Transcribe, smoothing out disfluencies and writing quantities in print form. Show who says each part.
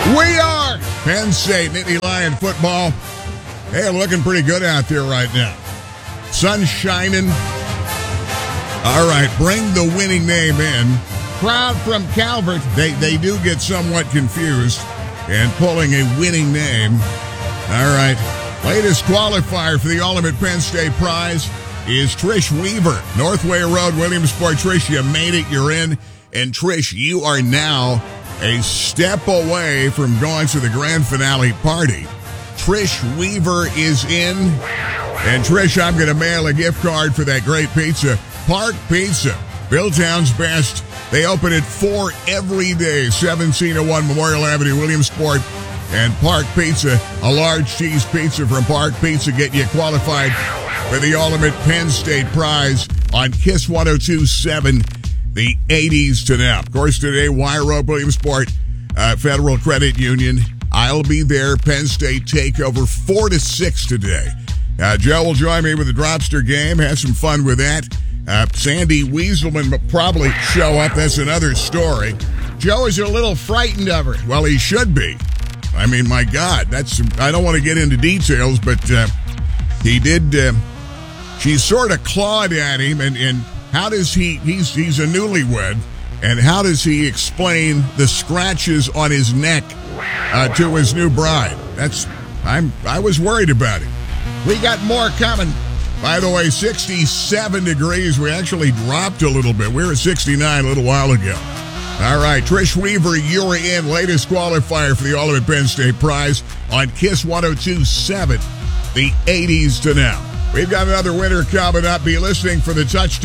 Speaker 1: We are Penn State, Nittany Lion football. Hey, looking pretty good out there right now. Sun shining. All right, bring the winning name in. Crowd from Calvert, they do get somewhat confused and pulling a winning name. All right, latest qualifier for the Ultimate Penn State Prize is Trish Weaver. Northway Road, Williamsport. Trish, you made it. You're in. And Trish, you are now a step away from going to the grand finale party. Trish Weaver is in. And Trish, I'm going to mail a gift card for that great pizza. Park Pizza, Billtown's best. They open at 4 every day, 1701 Memorial Avenue, Williamsport. And Park Pizza, a large cheese pizza from Park Pizza, get you qualified for the Ultimate Penn State Prize on KISS 102.7, the 80s to now. Of course, today, Wire Oak, Williamsport, Federal Credit Union. I'll be there. Penn State takeover 4 to 6 today. Joe will join me with the Dropster game. Have some fun with that. Sandy Weaselman will probably show up. That's another story. Joe is a little frightened of her. Well, he should be. I mean, my God, I don't want to get into details, but he did. She sort of clawed at him, and how does he's a newlywed, and how does he explain the scratches on his neck to his new bride? I was worried about it. We got more coming. By the way, 67 degrees. We actually dropped a little bit. We were at 69 a little while ago. All right, Trish Weaver, you're in. Latest qualifier for the Ultimate Penn State Prize on KISS 102.7, the 80s to now. We've got another winner coming up. Be listening for the touchdown.